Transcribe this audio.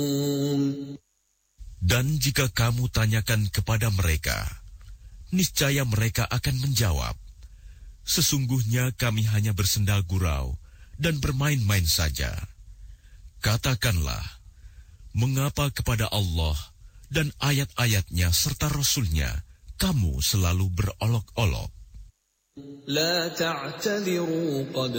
Dan jika kamu tanyakan kepada mereka, niscaya mereka akan menjawab, sesungguhnya kami hanya bersendal gurau dan bermain-main saja. Katakanlah, mengapa kepada Allah dan ayat-ayatnya serta Rasul-Nya kamu selalu berolok-olok? لا تعتذروا قد